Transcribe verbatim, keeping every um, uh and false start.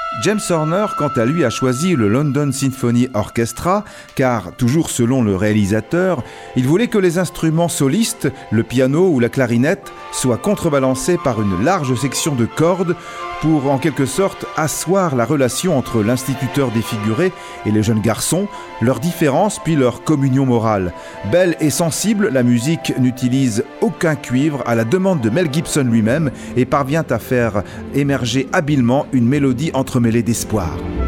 James Horner, quant à lui, a choisi le London Symphony Orchestra, car, toujours selon le réalisateur, il voulait que les instruments solistes, le piano ou la clarinette, soient contrebalancés par une large section de cordes pour, en quelque sorte, asseoir la relation entre l'instituteur défiguré et les jeunes garçons, leurs différences puis leur communion morale. Belle et sensible, la musique n'utilise aucun cuivre à la demande de Mel Gibson lui-même et parvient à faire émerger habilement une mélodie entremêlée d'espoir.